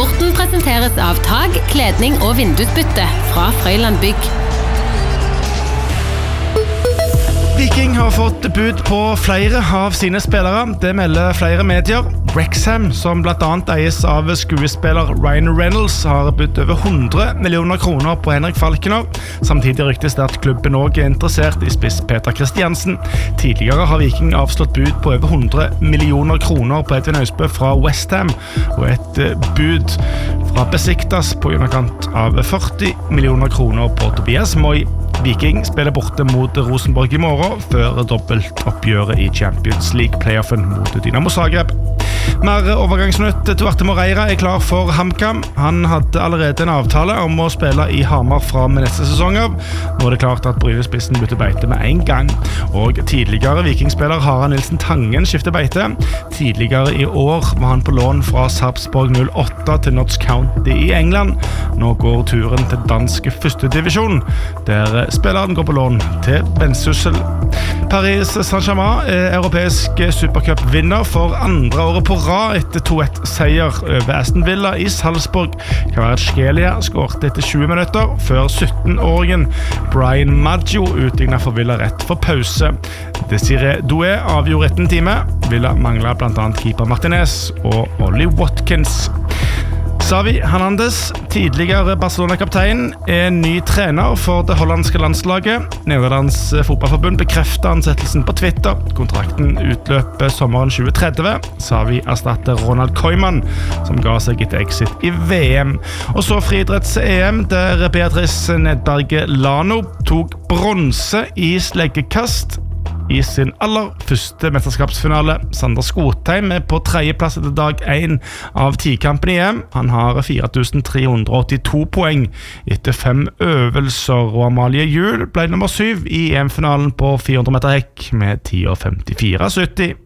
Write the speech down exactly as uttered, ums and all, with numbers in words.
Sporten presenteres av tag, kledning og vindusbytte fra Frøyland Bygg. Viking har fått bud på flere av sine spillere. Det melder flere medier. Wrexham, som blant annet eies av skuespiller Ryan Reynolds, har budt over hundre millioner kroner på Henrik Falkner. Samtidig ryktes det at klubben også er interessert i spiss Peter Christiansen. Tidligere har Viking avslått bud på over hundre millioner kroner på Edvin Austbø fra West Ham, og et bud fra Besiktas på underkant av førti millioner kroner på Tobias Moy. Viking spiller borte mot Rosenborg i morgen, før dobbeltoppgjøret i Champions League-playoffen mot Dynamo Zagreb. Mer overgangsnytt til Arte Moreira er klar for HamKam. Han hadde allerede en avtale om å spille i Hamar fra med neste sesong av. Nå er det klart at Brynespissen bytter beite med en gang. Og tidligere vikingspiller Harald Nilsen Tangen skifter beite. Tidligere i år var han på lån fra Sarpsborg null åtte til Notts County i England. Nå går turen til dansk førstedivisjon, der spilleren går på lån til Bensussel. Paris Saint-Germain er europeisk supercup-vinner for andre året på rad etter to ett seier over Aston Villa i Salzburg. Kvaratskhelia skårte etter tjue minutter før sytten-åringen Brian Maggio utlignet for Villa rett for pause. Desiree Doué avgjorde etter en time. Villa manglet blant annet keeper Martinez og Ollie Watkins. Xavi Hernandez, tidligere Barcelona-kaptein, er ny trener for det hollandske landslaget. Nederlands fotballforbund bekrefter ansettelsen på Twitter. Kontrakten utløper sommeren tjue tretti. Xavi erstatter Ronald Koeman, som ga seg etter exit i V M. Og så friidretts-E M, der Beatrice Nedberge Lano tok bronse i sleggekast i sin aller første mesterskapsfinale. Sander Skotheim er på tredjeplass etter dag én av tikampen i E M. Han har fire tusen tre hundre åttito poeng etter fem øvelser, og Amalie Juhl ble nummer syv i E M-finalen på fire hundre meter hekk med ti femtifire sytti.